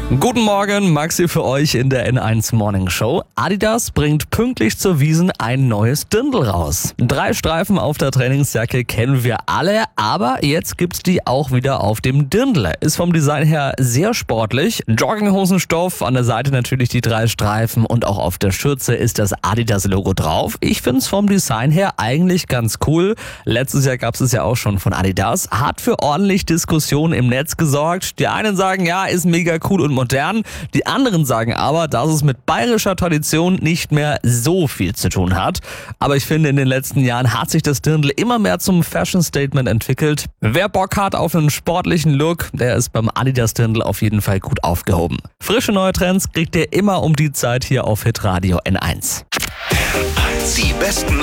Guten Morgen, Maxi für euch in der N1 Morning Show. Adidas bringt pünktlich zur Wiesn ein neues Dirndl raus. 3 Streifen auf der Trainingsjacke kennen wir alle, aber jetzt gibt's die auch wieder auf dem Dirndl. Ist vom Design her sehr sportlich. Jogginghosenstoff, an der Seite natürlich die 3 Streifen und auch auf der Schürze ist das Adidas-Logo drauf. Ich find's vom Design her eigentlich ganz cool. Letztes Jahr gab's es ja auch schon von Adidas. Hat für ordentlich Diskussionen im Netz gesorgt. Die einen sagen, ja, ist mega cool und modern. Die anderen sagen aber, dass es mit bayerischer Tradition nicht mehr so viel zu tun hat. Aber ich finde, in den letzten Jahren hat sich das Dirndl immer mehr zum Fashion-Statement entwickelt. Wer Bock hat auf einen sportlichen Look, der ist beim Adidas-Dirndl auf jeden Fall gut aufgehoben. Frische neue Trends kriegt ihr immer um die Zeit hier auf Hitradio N1. Die besten